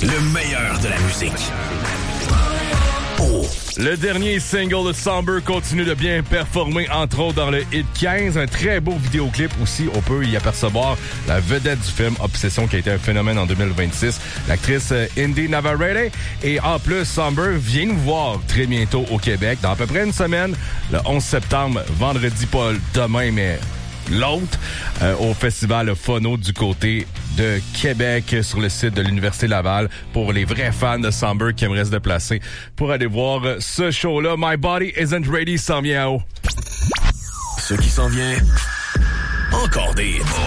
Le meilleur de la musique. Le dernier single de Somber continue de bien performer, entre autres dans le Hit 15. Un très beau vidéoclip aussi. On peut y apercevoir la vedette du film Obsession, qui a été un phénomène en 2026, l'actrice Indy Navarrete. Et en plus, Somber vient nous voir très bientôt au Québec, dans à peu près une semaine, le 11 septembre, vendredi, pas demain, mais l'autre, au festival Phono du côté de Québec, sur le site de l'Université Laval, pour les vrais fans de Somber qui aimeraient se déplacer pour aller voir ce show-là. My Body Isn't Ready s'en vient à haut. Ce qui s'en vient, encore des hits.